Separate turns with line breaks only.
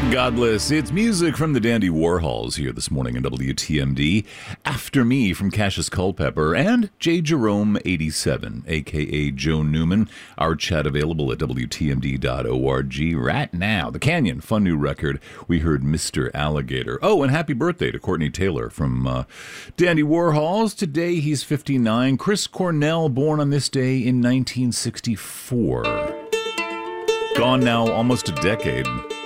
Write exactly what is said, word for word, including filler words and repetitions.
Godless. It's music from the Dandy Warhols here this morning on W T M D. After Me from Cassius Culpepper and J. Jerome eighty-seven, a k a. Joe Newman. Our chat available at W T M D dot org right now. The Canyon, fun new record. We heard Mister Alligator. Oh, and happy birthday to Courtney Taylor from uh, Dandy Warhols. Today he's fifty-nine. Chris Cornell, born on this day in nineteen sixty-four. Gone now almost a decade.